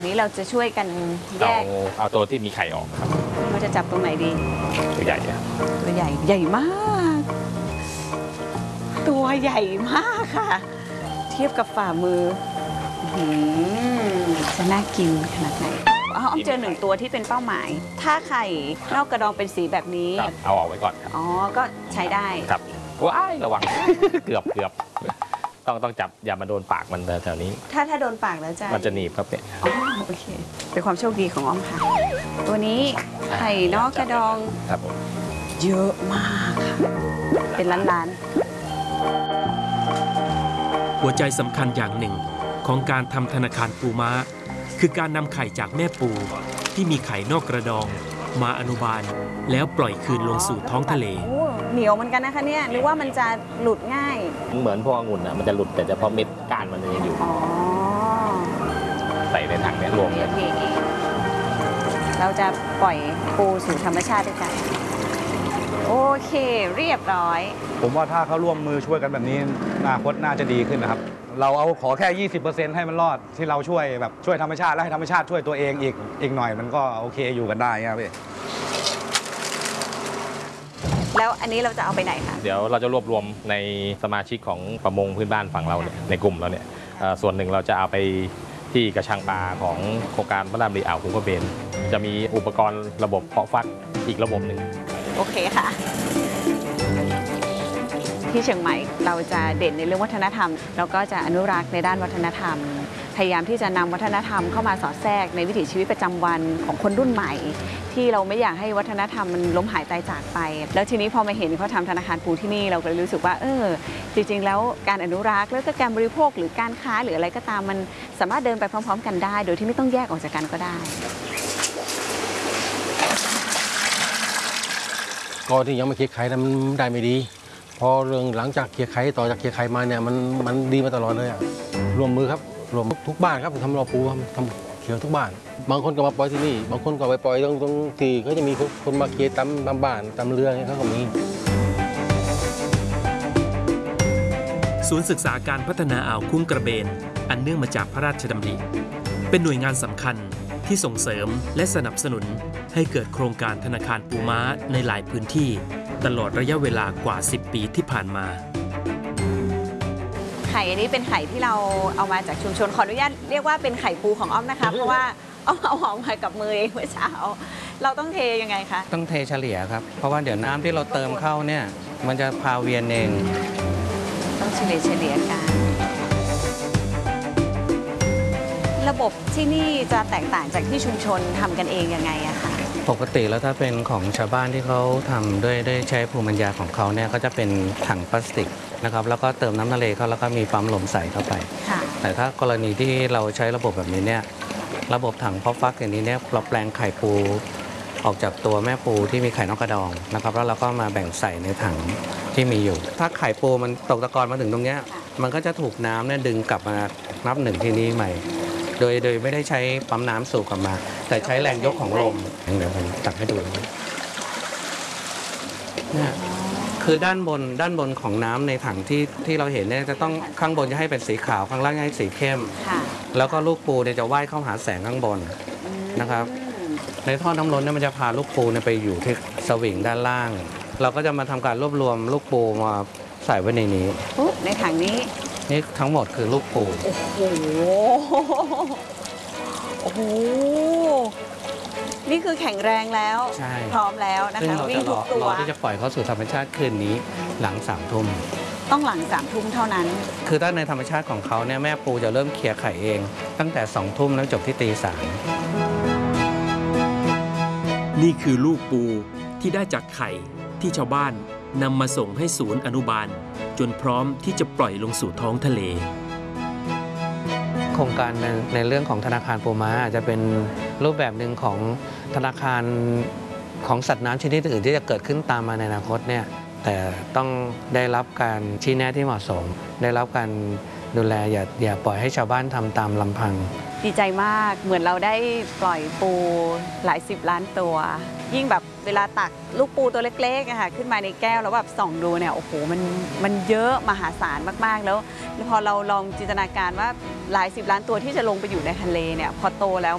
นี้เราจะช่วยกันแยกเอาตัวที่มีไข่ออกครับเราจะจับตรงไหนดีตัวใหญ่ตัวใหญ่ใหญ่มากตัวใหญ่มากค่ะเทียบกับฝ่ามือจะน่ากินขนาดไหนอ้อมเจอ1ตัวที่เป็นเป้าหมายถ้าไข่นอกกระดองเป็นสีแบบนี้เอาออกไว้ก่อนครับอ๋อก็ใช้ได้ครับว้ายระวัง เกือบต้องจับอย่ามาโดนปากมันแถวนี้ถ้าโดนปากแล้วมันจะหนีบครับเนี่ยอ๋อโอเคเป็นความโชคดีของอ้อมค่ะตัวนี้ไข่นอกกระดองครับเยอะมากค่ะเป็นล้านหัวใจสำคัญอย่างหนึ่งของการทำธนาคารปูม้าคือการนำไข่จากแม่ปูที่มีไข่นอกกระดองมาอนุบาลแล้วปล่อยคืนลงสู่ท้องทะเลเหนียวเหมือนกันนะคะเนี่ยหรือว่ามันจะหลุดง่ายเหมือนพวกองุ่นมันจะหลุดแต่เฉพาะเม็ดก้านมันยังอยู่ใส่ในถังนี้รวมเลยเราจะปล่อยปูสู่ธรรมชาติด้วยกันโอเคเรียบร้อยผมว่าถ้าเขาร่วมมือช่วยกันแบบนี้อนาคตน่าจะดีขึ้นนะครับเราเอาขอแค่ 20% ให้มันรอดที่เราช่วยธรรมชาติและให้ธรรมชาติช่วยตัวเองอีกหน่อยมันก็โอเคอยู่กันได้ครับพี่แล้วอันนี้เราจะเอาไปไหนคะเดี๋ยวเราจะรวบรวมในสมาชิกของประมงพื้นบ้านฝั่งเราเนี่ยในกลุ่มเราเนี่ยส่วนหนึ่งเราจะเอาไปที่กระชังปลาของโครงการพระรามรีอ่าวคุ้งกระเบนจะมีอุปกรณ์ระบบเพาะฟักอีกระบบหนึ่งโอเคค่ะที่เชียงใหม่เราจะเด่นในเรื่องวัฒนธรรมแล้วก็จะอนุรักษ์ในด้านวัฒนธรรมพยายามที่จะนำวัฒนธรรมเข้ามาสอดแทรกในวิถีชีวิตประจำวันของคนรุ่นใหม่ที่เราไม่อยากให้วัฒนธรรมมันล้มหายตายจากไปแล้วทีนี้พอมาเห็นเขาทำธนาคารปูที่นี่เราก็เลยรู้สึกว่าจริงๆแล้วการอนุรักษ์แล้วก็การบริโภคหรือการค้าหรืออะไรก็ตามมันสามารถเดินไปพร้อมๆกันได้โดยที่ไม่ต้องแยกออกจากกันก็ได้ก็ที่ยังไม่เคลียร์ไข่มันได้ไม่ดีพอเรื่องหลังจากเคลียร์ไข่ต่อจากเคลียร์ไข่มาเนี่ยมันดีมาตลอดเลยร่วมมือครับรวมทุกบ้านครับทำรอปูทำเขียวทุกบ้านบางคนก็มาปล่อยที่นี่บางคนก็ไปปล่อยตรงที่เขาจะมีคนมาเคลียร์ตามบ้านตามเรือเขาก็มีศูนย์ศึกษาการพัฒนาอ่าวคุ้งกระเบนอันเนื่องมาจากพระราชดำริเป็นหน่วยงานสำคัญที่ส่งเสริมและสนับสนุนให้เกิดโครงการธนาคารปูม้าในหลายพื้นที่ตลอดระยะเวลากว่า10 ปีที่ผ่านมาไข่อันนี้เป็นไข่ที่เราเอามาจากชุมชนขออนุญาตเรียกว่าเป็นไข่ปูของอ้อมนะคะเพราะว่าอ้อมเอาออกมากับมือเองเมื่อเช้าเราต้องเทยังไงคะต้องเทเฉลี่ยครับเพราะว่าเดี๋ยวน้ำที่เราเติมเข้าเนี่ยมันจะพาเวียนเองต้องเฉลี่ยกันระบบที่นี่จะแตกต่างจากที่ชุมชนทำกันเองยังไงอะคะปกติแล้วถ้าเป็นของชาวบ้านที่เขาทำด้วยใช้ภูมิปัญญาของเขาเนี่ยก็จะเป็นถังพลาสติกนะครับแล้วก็เติมน้ำทะเลเข้าแล้วก็มีปั๊มลมใส่เข้าไปแต่ถ้ากรณีที่เราใช้ระบบแบบนี้เนี่ยระบบถังเพาะฟักอย่างนี้เนี่ยเราแปลงไข่ปูออกจากตัวแม่ปูที่มีไข่นอกกระดองนะครับแล้วเราก็มาแบ่งใส่ในถังที่มีอยู่ถ้าไข่ปูมันตกตะกอนมาถึงตรงนี้มันก็จะถูกน้ำเนี่ยดึงกลับมานับหนึ่งที่นี้ใหม่โดยไม่ได้ใช้ปั๊มน้ำสูบกลับมาแต่ใช้แรงยกของลมเดี๋ยวผมตักให้ดูเนี่ยคือด้านบนของน้ำในถังที่เราเห็นเนี่ยจะต้องข้างบนจะให้เป็นสีขาวข้างล่างให้สีเข้มแล้วก็ลูกปูเนี่ยจะว่ายเข้าหาแสงข้างบนนะครับในท่อน้ำล้นเนี่ยมันจะพาลูกปูเนี่ยไปอยู่ที่สวิงด้านล่างเราก็จะมาทำการรวบรวมลูกปูมาใส่ไว้ในนี้ในถังนี้นี่ทั้งหมดคือลูกปูโอ้โหนี่คือแข็งแรงแล้วพร้อมแล้วนะคะวิ่งทุกตัวที่จะปล่อยเขาสู่ธรรมชาติคืนนี้หลัง3 ทุ่มต้องหลัง3 ทุ่มเท่านั้นคือถ้าในธรรมชาติของเขาเนี่ยแม่ปูจะเริ่มเคลียร์ไข่เองตั้งแต่2 ทุ่มแล้วจบที่ตี 3 นี่คือลูกปูที่ได้จากไข่ที่ชาวบ้านนำมาส่งให้ศูนย์อนุบาลจนพร้อมที่จะปล่อยลงสู่ท้องทะเลโครงการในเรื่องของธนาคารปูม้าอาจจะเป็นรูปแบบหนึ่งของธนาคารของสัตว์น้ำชนิดอื่นที่จะเกิดขึ้นตามมาในอนาคตเนี่ยแต่ต้องได้รับการชี้แนะที่เหมาะสมได้รับการดูแลอย่าปล่อยให้ชาวบ้านทำตามลำพังดีใจมากเหมือนเราได้ปล่อยปูหลาย10 ล้านตัวยิ่งแบบเวลาตักลูกปูตัวเล็กๆนะคะขึ้นมาในแก้วแล้วแบบส่องดูเนี่ยโอ้โหมันเยอะมหาศาลมากๆแล้วพอเราลองจินตนาการว่าหลาย10 ล้านตัวที่จะลงไปอยู่ในทะเลเนี่ยพอโตแล้ว